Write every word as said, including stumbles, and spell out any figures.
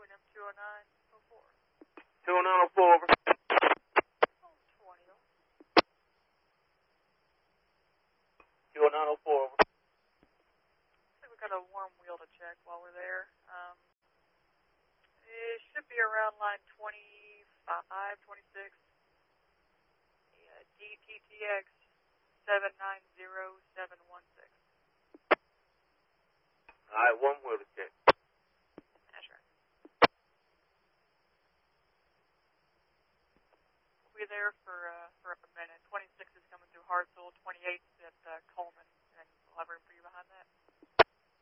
William two oh nine oh four. two oh nine oh four, over. Oh, twenty. two oh nine oh four, over. I think we've got a warm wheel to check while we're there. Um, it should be around line twenty-five, twenty-six. Yeah, D T T X seven nine zero seven one six. All right, one wheel to check. That's right. We'll be there for uh, for a minute. twenty-six is coming through Hartsville, twenty-eight at uh, Coleman, and we'll have room for you